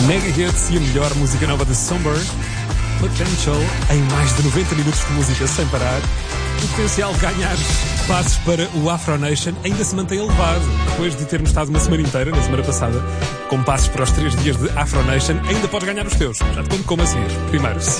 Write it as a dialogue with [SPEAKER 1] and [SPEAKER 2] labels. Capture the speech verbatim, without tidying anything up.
[SPEAKER 1] Mega Hits e a melhor música nova de Somber, Potential, em mais de noventa minutos de música sem parar. O potencial de ganhar passos para o Afro Nation ainda se mantém elevado. Depois de termos estado uma semana inteira, na semana passada, com passos para os três dias de Afro Nation, ainda podes ganhar os teus. Já te conto como assim. Primeiro,